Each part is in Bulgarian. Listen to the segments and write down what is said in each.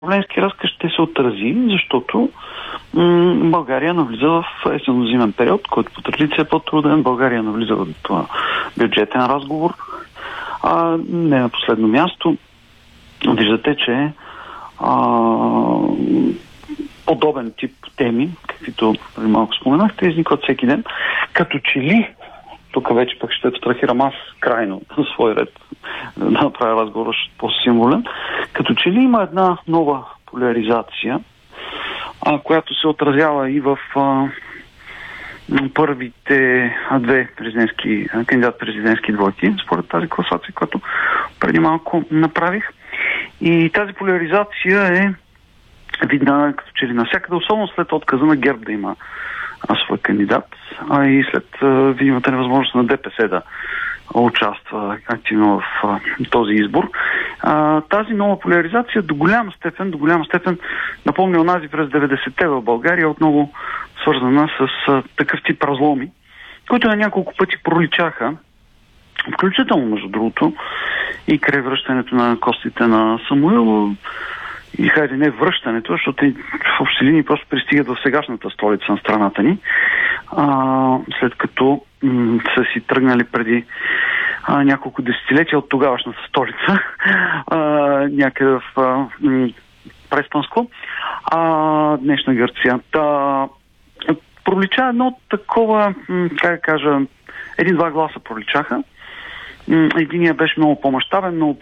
управленски разказ ще се отрази, защото България навлиза в есенно-зимен период, който по традиция е по-труден. България навлиза в това бюджетен разговор. Не на последно място. Виждате, че подобен тип теми, каквито преди малко споменахте, изникват всеки ден. Като че ли, тук вече пък ще абстрахирам аз крайно на свой ред да направя разговор по-символен, като че ли има една нова поляризация, която се отразява и в първите две кандидат-президентски двойки, според тази класация, която преди малко направих. И тази поляризация е видна като че ли навсякъде, особено след отказа на ГЕРБ да има свой кандидат, и след видимата невъзможност на ДПС да участва активно в този избор. Тази нова поляризация до голяма степен напомня онази през 90-те в България, отново свързана с такъв тип разломи, които на няколко пъти проличаха, включително между другото и край връщането на костите на Самуил, и хайде не връщането, защото в общи линии просто пристигат в сегашната столица на страната ни, след като са си тръгнали преди няколко десетилетия от тогавашната столица, някъде в Преспанско, днешна Гърция. Пролича едно такова, как да кажа, един-два гласа проличаха. Единият беше много по-мащабен, много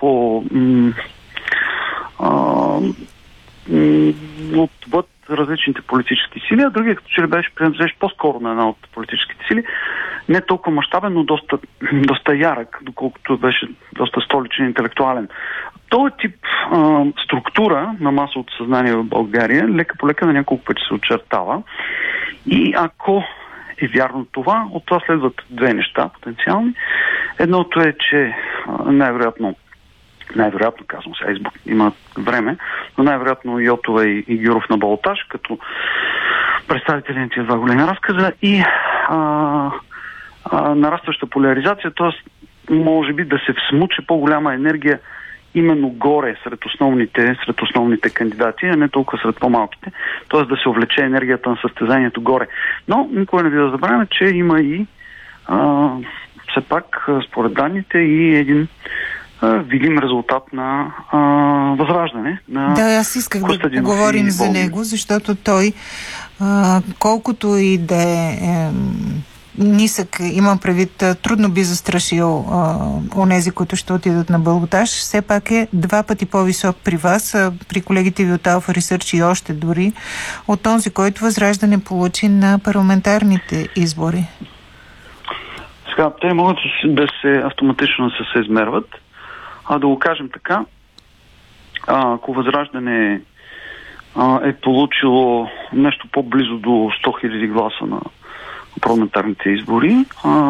отвъд различните политически сили, а другия като че ли беше принадлежащ по-скоро на една от политическите сили. Не толкова мащабен, но доста ярък, доколкото беше доста столичен, интелектуален. Този тип структура на масовото съзнание в България лека по лека на няколко пъти се очертава. И ако е вярно това, от това следват две неща потенциални. Едното е, че най-вероятно казвам сега, има време, но най-вероятно Йотова и Гюров на балотаж, като представители на тези два големи разказа и нарастваща поляризация, т.е. може би да се всмуче по-голяма енергия именно горе сред основните кандидати, а не толкова сред по-малките, т.е. да се увлече енергията на състезанието горе. Но никога не би да забравяме, че има и все пак, според данните, и един видим резултат на възраждане. Да, аз исках да поговорим за него, защото той, колкото и да е нисък, имам предвид, трудно би застрашил онези, които ще отидат на балотаж, все пак е два пъти по-висок при вас, при колегите ви от Alpha Research и още дори, от този, който Възраждане получи на парламентарните избори. Сега, те могат да се автоматично се измерват. Да го кажем така, ако Възраждане е получило нещо по-близо до 100 000 гласа на парламентарните избори,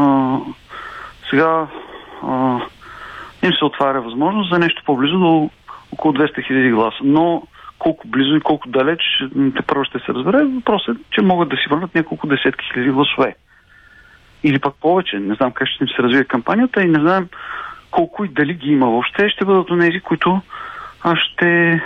сега им се отваря възможност за нещо по-близо до около 200 000 гласа. Но колко близо и колко далеч те първо ще се разбере, въпросът е, че могат да си върнат няколко десетки хиляди гласове. Или пак повече. Не знам как ще им се развие кампанията и не знам колко и дали ги има въобще. Ще бъдат онези, които ще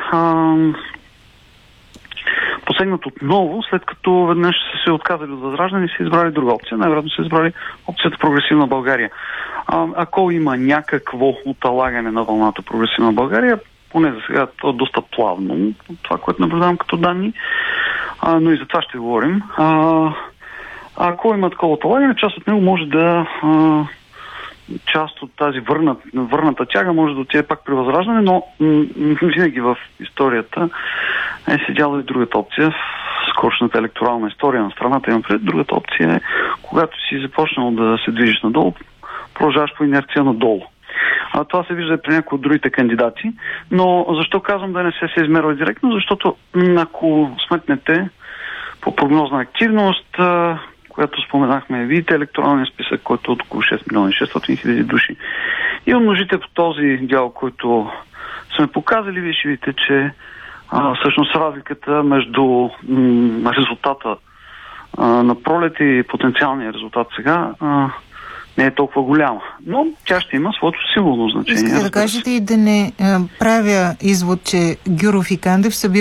посегнат отново, след като веднъж са се отказали от Възраждане и са избрали друга опция. Най-вероятно са избрали опцията Прогресивна България. Ако има някакво оталагане на вълната Прогресивна България, поне за сега то е доста плавно, това, което наблюдавам като данни, но и за това ще говорим. Ако има такова оталагане, част от него може да част от тази върната тяга може да отиде пак при Възраждане, но винаги в историята е седяла и другата опция. В скорошната електорална история на страната имам пред. Другата опция е, когато си започнал да се движиш надолу, продължаваш по инерция надолу. Това се вижда при някои от другите кандидати, но защо казвам да не се измерва директно? Защото ако сметнете по прогнозна активност, която споменахме, видите електоралния списък, който е от около 6 милиона и 600 хиляди души. И умножите по този дял, който сме показали, вие ще видите, че всъщност разликата между резултата на пролет и потенциалния резултат сега не е толкова голяма. Но тя ще има своето силно значение. Искате да кажете и да не правя извод, че Гюров и Кандев събират